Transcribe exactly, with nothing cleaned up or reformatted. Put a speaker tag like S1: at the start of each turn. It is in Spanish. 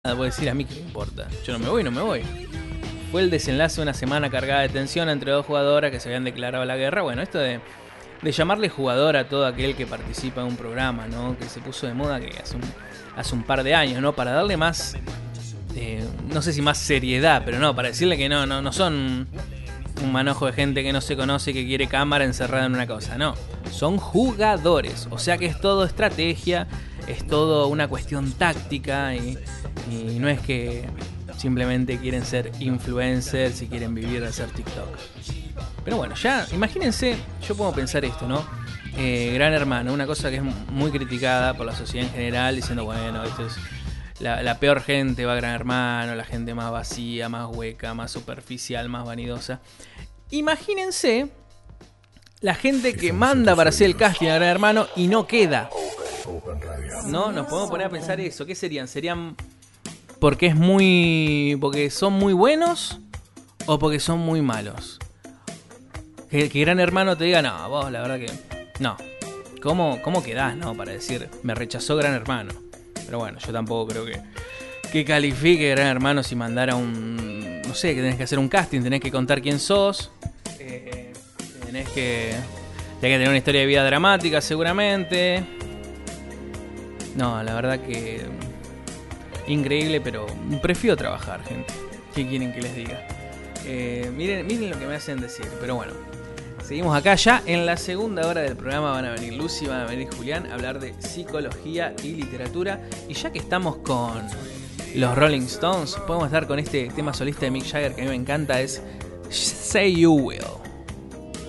S1: Puedo decir a mí que me importa. Yo no me voy, no me voy. Fue el desenlace de una semana cargada de tensión entre dos jugadoras que se habían declarado la guerra. Bueno, esto de, de llamarle jugador a todo aquel que participa en un programa, ¿no? Que se puso de moda que hace un, hace un par de años, ¿no? Para darle más, eh, no sé si más seriedad, pero no, para decirle que no, no, no son un manojo de gente que no se conoce, que quiere cámara encerrada en una cosa, no. Son jugadores, o sea que es todo estrategia, es todo una cuestión táctica y, y no es que simplemente quieren ser influencers y quieren vivir de hacer TikTok. Pero bueno, ya imagínense, yo puedo pensar esto, ¿no? Eh, Gran Hermano, una cosa que es muy criticada por la sociedad en general, diciendo, bueno, esto es la, la peor gente va a Gran Hermano, la gente más vacía, más hueca, más superficial, más vanidosa. Imagínense la gente que manda para hacer el casting a Gran Hermano y no queda. ¿No? Nos podemos poner a pensar eso. ¿Qué serían? ¿Serían porque es muy. porque son muy buenos o porque son muy malos? Que, que Gran Hermano te diga, no, vos la verdad que. No. ¿Cómo, cómo quedás, no? Para decir, me rechazó Gran Hermano. Pero bueno, yo tampoco creo que. Que califique Gran Hermano si mandara un. No sé, que tenés que hacer un casting, tenés que contar quién sos. Eh, tenés que. Tenés que tener una historia de vida dramática, seguramente. No, la verdad que increíble, pero prefiero trabajar, gente. ¿Qué quieren que les diga? Eh, miren, miren lo que me hacen decir, pero bueno. Seguimos acá ya. En la segunda hora del programa van a venir Lucy, van a venir Julián a hablar de psicología y literatura. Y ya que estamos con los Rolling Stones, podemos estar con este tema solista de Mick Jagger que a mí me encanta, es Say You Will.